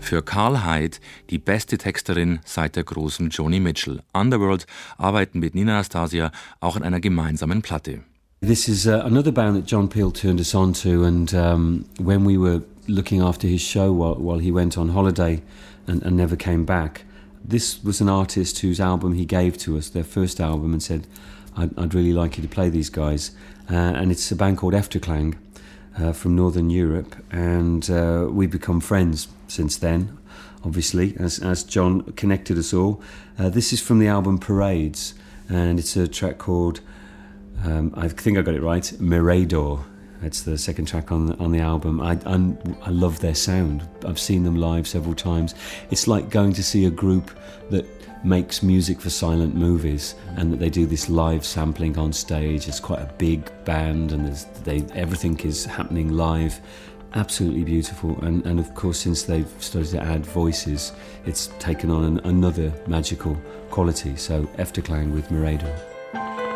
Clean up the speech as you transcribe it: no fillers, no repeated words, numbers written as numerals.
Für Karl Heid die beste Texterin seit der großen Joni Mitchell. Underworld arbeiten mit Nina Anastasia auch an einer gemeinsamen Platte. This is another band that John Peel turned us on to, and when we were looking after his show while he went on holiday and never came back, this was an artist whose album he gave to us, their first album, and said, I'd really like you to play these guys. And it's a band called Efterklang from Northern Europe, and we've become friends since then, obviously, as John connected us all. This is from the album Parades, and it's a track called, I think I got it right, Mirador. It's the second track on the album. I love their sound. I've seen them live several times. It's like going to see a group that makes music for silent movies, and that they do this live sampling on stage. It's quite a big band, and everything is happening live. Absolutely beautiful, and of course, since they've started to add voices, it's taken on another magical quality. So Efterklang with Mirador.